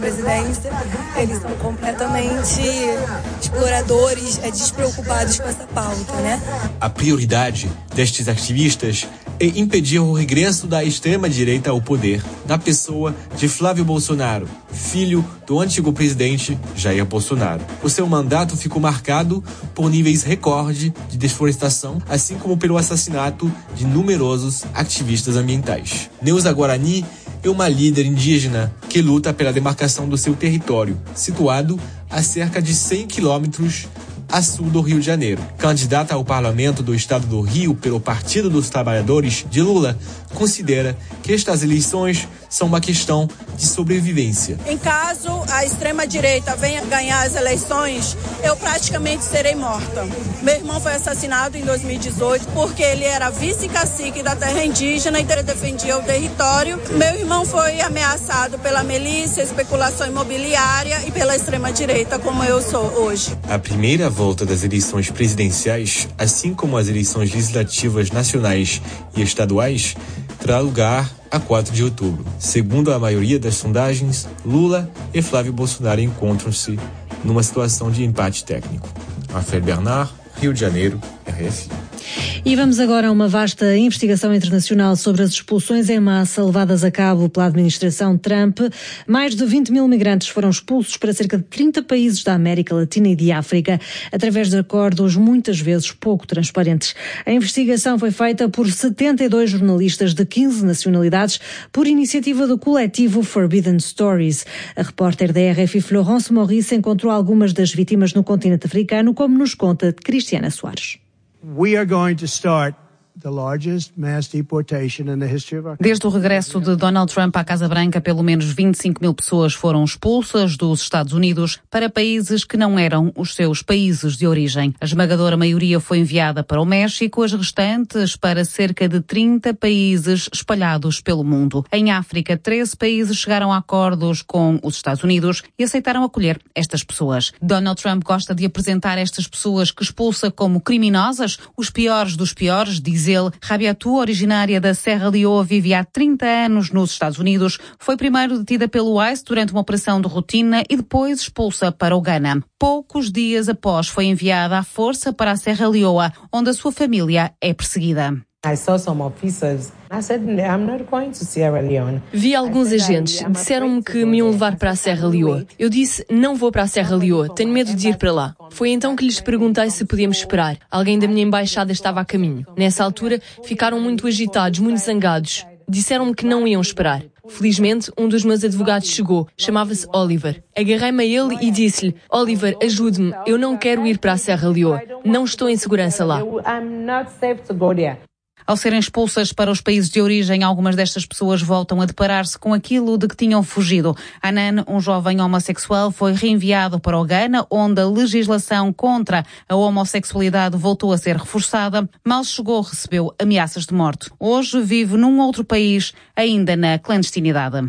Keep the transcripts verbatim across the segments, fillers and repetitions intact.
Presidência, eles são completamente exploradores, é, despreocupados com essa pauta, né? A prioridade destes ativistas é impedir o regresso da extrema-direita ao poder, na pessoa de Flávio Bolsonaro, filho do antigo presidente Jair Bolsonaro. O seu mandato ficou marcado por níveis recorde de desflorestação, assim como pelo assassinato de numerosos ativistas ambientais. Neuza Guarani é uma líder indígena que luta pela demarcação do seu território, situado a cerca de cem quilômetros a sul do Rio de Janeiro. Candidata ao Parlamento do Estado do Rio pelo Partido dos Trabalhadores de Lula, considera que estas eleições são uma questão de sobrevivência. Em caso a extrema-direita venha ganhar as eleições, eu praticamente serei morta. Meu irmão foi assassinado em dois mil e dezoito porque ele era vice-cacique da terra indígena e ele defendia o território. Meu irmão foi ameaçado pela milícia, especulação imobiliária e pela extrema-direita, como eu sou hoje. A primeira volta das eleições presidenciais, assim como as eleições legislativas nacionais e estaduais, terá lugar a quatro de outubro. Segundo a maioria das sondagens, Lula e Flávio Bolsonaro encontram-se numa situação de empate técnico. Rafael Bernard, Rio de Janeiro, R F I. E vamos agora a uma vasta investigação internacional sobre as expulsões em massa levadas a cabo pela administração Trump. Mais de vinte mil migrantes foram expulsos para cerca de trinta países da América Latina e de África, através de acordos muitas vezes pouco transparentes. A investigação foi feita por setenta e dois jornalistas de quinze nacionalidades, por iniciativa do coletivo Forbidden Stories. A repórter da R F I Florence Maurice encontrou algumas das vítimas no continente africano, como nos conta Cristiana Soares. We are going to start the largest mass deportation in the history of our country. Desde o regresso de Donald Trump à Casa Branca, pelo menos vinte e cinco mil pessoas foram expulsas dos Estados Unidos para países que não eram os seus países de origem. A esmagadora maioria foi enviada para o México, as restantes para cerca de trinta países espalhados pelo mundo. Em África, treze países chegaram a acordos com os Estados Unidos e aceitaram acolher estas pessoas. Donald Trump gosta de apresentar estas pessoas que expulsa como criminosas, os piores dos piores, diz ele. Rabiatu, originária da Serra Leoa, vive há trinta anos nos Estados Unidos. Foi primeiro detida pelo I C E durante uma operação de rotina e depois expulsa para o Ghana. Poucos dias após foi enviada à força para a Serra Leoa, onde a sua família é perseguida. I saw some officers. I said, I'm not going to Sierra Leone. Vi alguns agentes. Disseram-me que me iam levar para a Serra Leoa. Eu disse, não vou para a Serra Leoa. Tenho medo de ir para lá. Foi então que lhes perguntei se podíamos esperar. Alguém da minha embaixada estava a caminho. Nessa altura, ficaram muito agitados, muito zangados. Disseram-me que não iam esperar. Felizmente, um dos meus advogados chegou. Chamava-se Oliver. Agarrei-me a ele e disse-lhe, Oliver, ajude-me. Eu não quero ir para a Serra Leoa. Não estou em segurança lá. I'm not safe to go there. Ao serem expulsas para os países de origem, algumas destas pessoas voltam a deparar-se com aquilo de que tinham fugido. Anan, um jovem homossexual, foi reenviado para o Ghana, onde a legislação contra a homossexualidade voltou a ser reforçada. Mal chegou, recebeu ameaças de morte. Hoje vive num outro país, ainda na clandestinidade.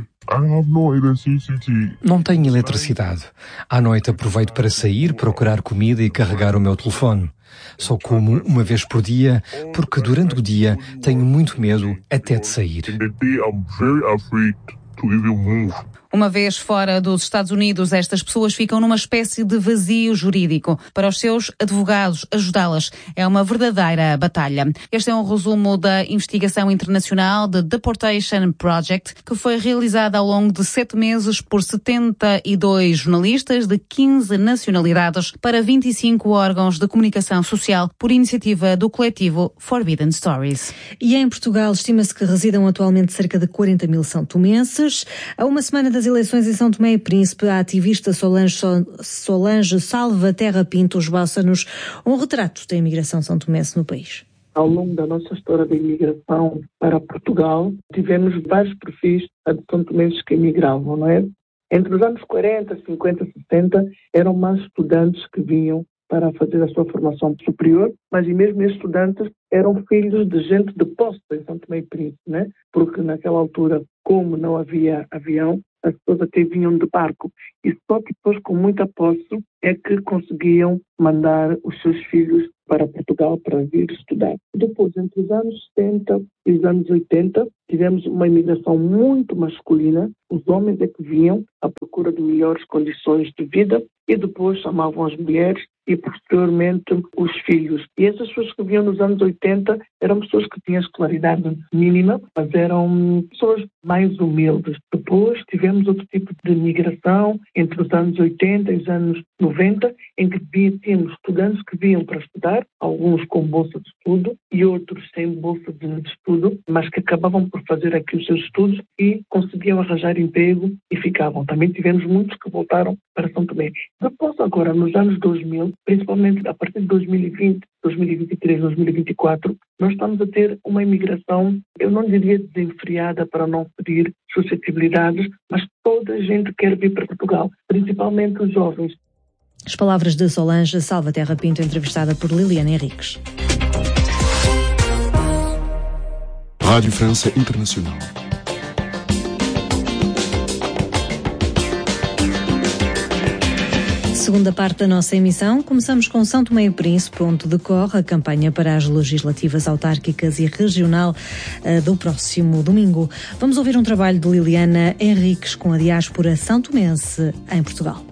Não tenho eletricidade. À noite aproveito para sair, procurar comida e carregar o meu telefone. Só como uma vez por dia, porque durante o dia tenho muito medo até de sair. Uma vez fora dos Estados Unidos, estas pessoas ficam numa espécie de vazio jurídico. Para os seus advogados, ajudá-las é uma verdadeira batalha. Este é um resumo da investigação internacional The Deportation Project, que foi realizada ao longo de sete meses por setenta e dois jornalistas de quinze nacionalidades para vinte e cinco órgãos de comunicação social, por iniciativa do coletivo Forbidden Stories. E em Portugal, estima-se que residam atualmente cerca de quarenta mil são-tomenses. A uma semana das eleições em São Tomé e Príncipe, a ativista Solange, Solange Salvaterra Pinto esboça-nos um retrato da imigração são-tomense no país. Ao longo da nossa história de imigração para Portugal, tivemos vários perfis de são-tomenses que imigravam, não é? Entre os anos quarenta, cinquenta, sessenta, eram mais estudantes que vinham para fazer a sua formação superior, mas e mesmo esses estudantes eram filhos de gente de posse em São Tomé e Príncipe, né? Porque naquela altura, como não havia avião, as pessoas até vinham de barco e só depois, com muita posse, é que conseguiam mandar os seus filhos para Portugal para vir estudar. Depois, entre os anos setenta e os anos oitenta, tivemos uma imigração muito masculina. Os homens é que vinham à procura de melhores condições de vida e depois chamavam as mulheres e posteriormente os filhos. E essas pessoas que vinham nos anos oitenta eram pessoas que tinham escolaridade mínima, mas eram pessoas mais humildes. Depois tivemos outro tipo de migração entre os anos oitenta e os anos noventa, em que tínhamos estudantes que vinham para estudar, alguns com bolsa de estudo e outros sem bolsa de estudo, mas que acabavam por fazer aqui os seus estudos e conseguiam arranjar emprego e ficavam. Também tivemos muitos que voltaram para São Tomé. Depois, agora, nos anos dois mil, principalmente a partir de dois mil e vinte, dois mil e vinte e três, dois mil e vinte e quatro, nós estamos a ter uma imigração, eu não diria desenfreada para não pedir suscetibilidades, mas toda a gente quer vir para Portugal, principalmente os jovens. As palavras de Solange Salvaterra Pinto, entrevistada por Liliana Henriques. Rádio França Internacional. Segunda parte da nossa emissão, começamos com São Tomé e Príncipe, onde decorre a campanha para as legislativas autárquicas e regional uh, do próximo domingo. Vamos ouvir um trabalho de Liliana Henriques com a diáspora são-tomense em Portugal.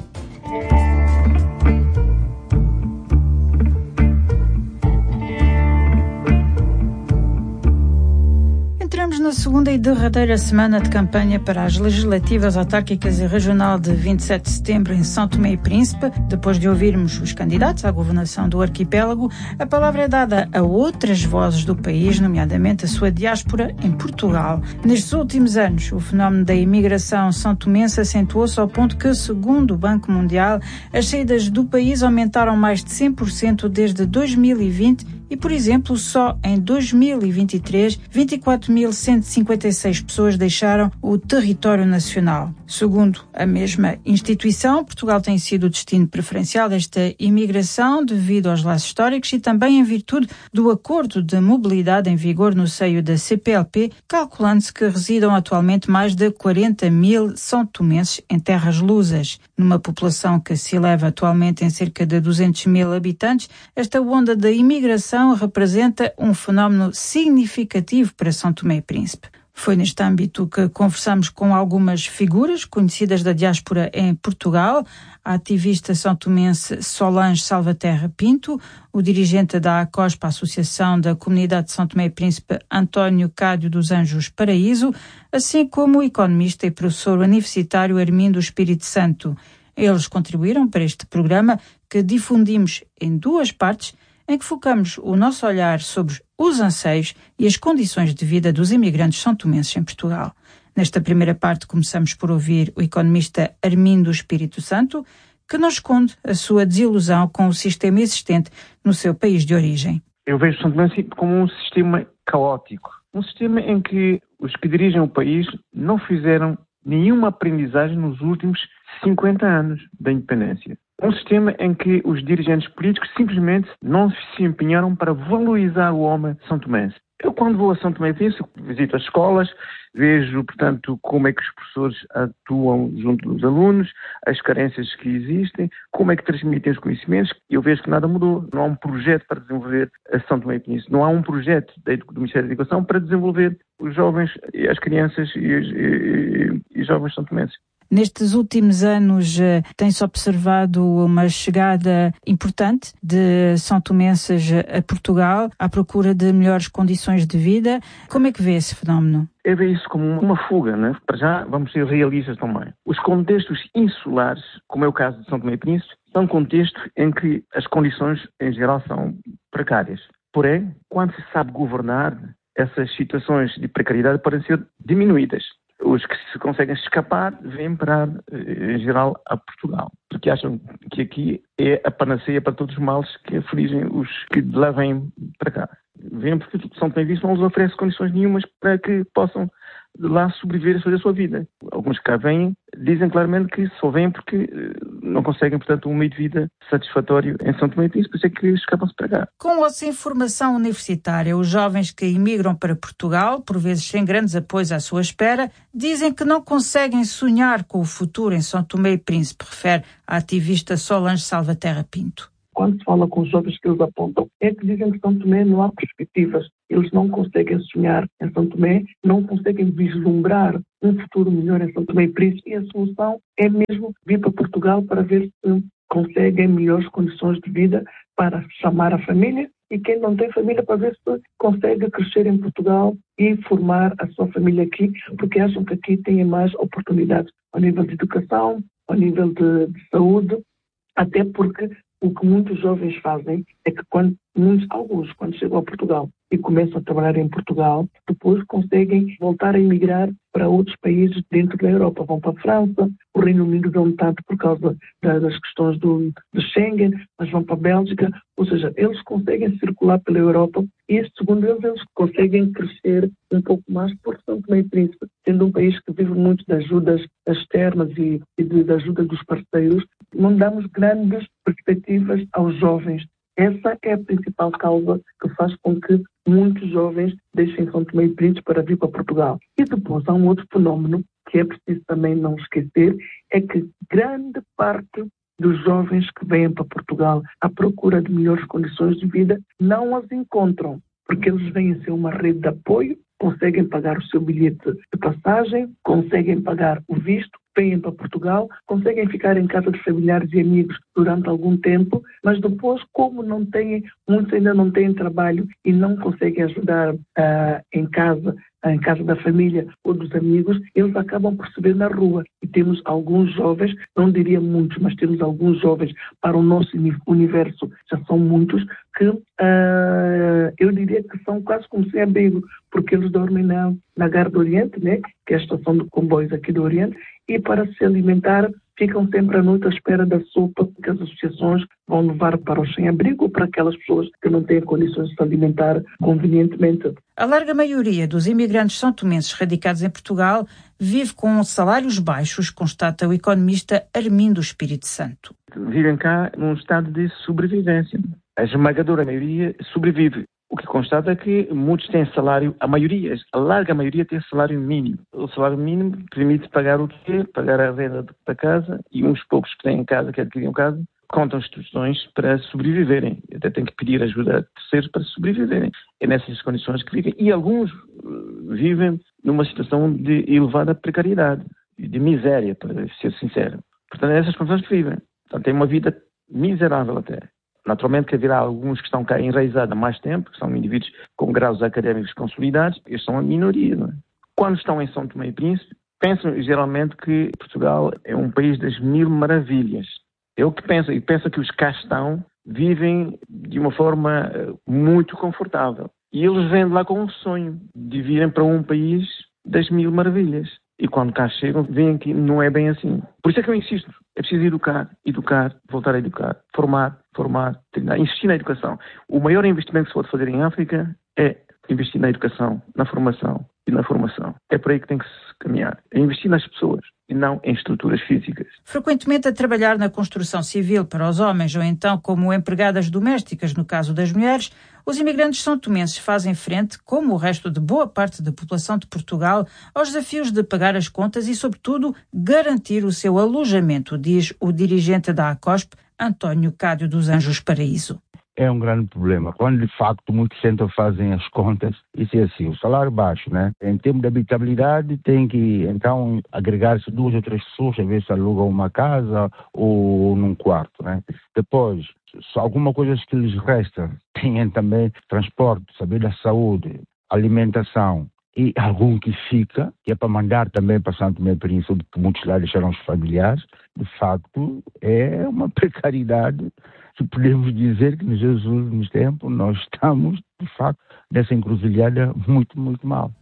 Na segunda e derradeira semana de campanha para as legislativas autárquicas e regional de vinte e sete de setembro em São Tomé e Príncipe, depois de ouvirmos os candidatos à governação do arquipélago, a palavra é dada a outras vozes do país, nomeadamente a sua diáspora em Portugal. Nestes últimos anos, o fenómeno da imigração são-tomense acentuou-se ao ponto que, segundo o Banco Mundial, as saídas do país aumentaram mais de cem por cento desde dois mil e vinte e, por exemplo, só em dois mil e vinte e três, vinte e quatro mil cento e cinquenta e seis pessoas deixaram o território nacional. Segundo a mesma instituição, Portugal tem sido o destino preferencial desta imigração devido aos laços históricos e também em virtude do acordo de mobilidade em vigor no seio da C P L P, calculando-se que residam atualmente mais de quarenta mil são-tomenses em terras lusas. Numa população que se eleva atualmente em cerca de duzentos mil habitantes, esta onda da imigração representa um fenómeno significativo para São Tomé e Príncipe. Foi neste âmbito que conversamos com algumas figuras conhecidas da diáspora em Portugal, a ativista são-tomense Solange Salvaterra Pinto, o dirigente da ACOSP, a Associação da Comunidade de São Tomé e Príncipe, António Cádio dos Anjos Paraíso, assim como o economista e professor universitário Armindo Espírito Santo. Eles contribuíram para este programa que difundimos em duas partes, em que focamos o nosso olhar sobre os anseios e as condições de vida dos imigrantes são-tomenses em Portugal. Nesta primeira parte começamos por ouvir o economista Armindo Espírito Santo, que nos esconde a sua desilusão com o sistema existente no seu país de origem. Eu vejo São Tomé como um sistema caótico, um sistema em que os que dirigem o país não fizeram nenhuma aprendizagem nos últimos cinquenta anos da independência. Um sistema em que os dirigentes políticos simplesmente não se empenharam para valorizar o homem são-tomense. Eu, quando vou a São Tomé e Príncipe, visito as escolas, vejo, portanto, como é que os professores atuam junto dos alunos, as carências que existem, como é que transmitem os conhecimentos. Eu vejo que nada mudou. Não há um projeto para desenvolver a São Tomé e Príncipe. Não há um projeto do Ministério da Educação para desenvolver os jovens, as crianças e os, e, e, e jovens são-tomenses. Nestes últimos anos tem-se observado uma chegada importante de são-tomenses a Portugal à procura de melhores condições de vida. Como é que vê esse fenómeno? Eu vejo isso como uma fuga, né? Para já vamos ser realistas também. Os contextos insulares, como é o caso de São Tomé e Príncipe, são contextos em que as condições em geral são precárias. Porém, quando se sabe governar, essas situações de precariedade podem ser diminuídas. Os que se conseguem escapar vêm para, em geral, a Portugal, porque acham que aqui é a panaceia para todos os males que afligem os que levem para cá. Vêm porque São Tomé e Príncipe não lhes oferece condições nenhumas para que possam lá sobreviver e fazer a sua vida. Alguns que cá vêm dizem claramente que só vêm porque não conseguem, portanto, um meio de vida satisfatório em São Tomé e Príncipe, por isso é que escapam-se para cá. Com ou sem formação universitária, os jovens que imigram para Portugal, por vezes sem grandes apoios à sua espera, dizem que não conseguem sonhar com o futuro em São Tomé e Príncipe, refere a ativista Solange Salvaterra Pinto. quando se fala com os jovens que eles apontam, é que dizem que São Tomé não há perspectivas. Eles não conseguem sonhar em São Tomé, não conseguem vislumbrar um futuro melhor em São Tomé e Príncipe, e a solução é mesmo vir para Portugal para ver se conseguem melhores condições de vida para chamar a família, e quem não tem família para ver se consegue crescer em Portugal e formar a sua família aqui, porque acham que aqui têm mais oportunidades ao nível de educação, ao nível de, de saúde, até porque o que muitos jovens fazem é que quando, muitos, alguns, quando chegam a Portugal e começam a trabalhar em Portugal, depois conseguem voltar a emigrar para outros países dentro da Europa. Vão para a França, o Reino Unido não tanto por causa da, das questões do, do Schengen, mas vão para a Bélgica. Ou seja, eles conseguem circular pela Europa e, segundo eles, eles conseguem crescer um pouco mais por São Tomé e Príncipe, sendo um país que vive muito de ajudas externas e, e de, de ajuda dos parceiros. Não damos grandes perspectivas aos jovens. Essa é a principal causa que faz com que muitos jovens deixem São Tomé e Príncipe para vir para Portugal. E depois há um outro fenómeno que é preciso também não esquecer, é que grande parte dos jovens que vêm para Portugal à procura de melhores condições de vida não as encontram, porque eles vêm ser uma rede de apoio, conseguem pagar o seu bilhete de passagem, conseguem pagar o visto, vêm para Portugal, conseguem ficar em casa de familiares e amigos durante algum tempo, mas depois, como não têm, muitos ainda não têm trabalho e não conseguem ajudar uh, em casa, em casa da família ou dos amigos, eles acabam por se ver na rua. E temos alguns jovens, não diria muitos, mas temos alguns jovens para o nosso universo, já são muitos, que uh, eu diria que são quase como sem abrigo, porque eles dormem na, na Gare do Oriente, né, que é a estação de comboios aqui do Oriente, e para se alimentar ficam sempre à noite à espera da sopa que as associações vão levar para os sem-abrigo ou para aquelas pessoas que não têm condições de se alimentar convenientemente. A larga maioria dos imigrantes são-tomenses radicados em Portugal vive com salários baixos, constata o economista Armindo Espírito Santo. Vivem cá num estado de sobrevivência. A esmagadora maioria sobrevive. O que constata é que muitos têm salário, a maioria, a larga maioria tem salário mínimo. O salário mínimo permite pagar o quê? Pagar a renda da casa, e uns poucos que têm casa, que adquiriram casa, contam instruções para sobreviverem. Até têm que pedir ajuda a terceiros para sobreviverem. É nessas condições que vivem. E alguns vivem numa situação de elevada precariedade, de miséria, para ser sincero. Portanto, é nessas condições que vivem. Portanto, têm uma vida miserável até. Naturalmente que haverá alguns que estão cá enraizados há mais tempo, que são indivíduos com graus académicos consolidados, eles são a minoria, não é? Quando estão em São Tomé e Príncipe, pensam geralmente que Portugal é um país das mil maravilhas. É o que pensam, e pensam que os cá estão vivem de uma forma muito confortável. E eles vêm de lá com um sonho de virem para um país das mil maravilhas. E quando cá chegam, veem que não é bem assim. Por isso é que eu insisto, é preciso educar, educar, voltar a educar, formar, formar, treinar, investir na educação. O maior investimento que se pode fazer em África é investir na educação, na formação e na formação. É por aí que tem que se caminhar. É investir nas pessoas e não em estruturas físicas. Frequentemente a trabalhar na construção civil para os homens ou então como empregadas domésticas no caso das mulheres, os imigrantes são-tomenses fazem frente, como o resto de boa parte da população de Portugal, aos desafios de pagar as contas e, sobretudo, garantir o seu alojamento, diz o dirigente da ACOSP, António Cádio dos Anjos Paraíso. É um grande problema. Quando, de facto, muitos centros fazem as contas, isso é assim, o salário baixo, né? Em termos de habitabilidade, tem que, então, agregar-se duas ou três pessoas, a ver se alugam uma casa ou num quarto, né? Depois, se alguma coisa que lhes resta, têm também transporte, saber da saúde, alimentação e algum que fica, que é para mandar também para São Tomé e Príncipe, que muitos lá deixaram os familiares, de facto, é uma precariedade. Se podemos dizer que nos últimos tempos nós estamos, de facto, nessa encruzilhada muito, muito mal.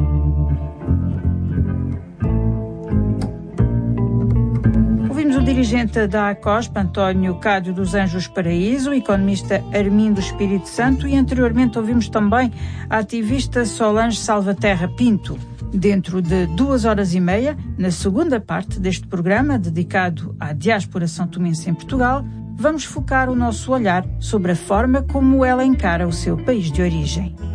Ouvimos o dirigente da ACOSP, António Cádio dos Anjos Paraíso, o economista Armindo Espírito Santo e anteriormente ouvimos também a ativista Solange Salvaterra Pinto. Dentro de duas horas e meia, na segunda parte deste programa dedicado à diáspora são-tomense em Portugal, vamos focar o nosso olhar sobre a forma como ela encara o seu país de origem.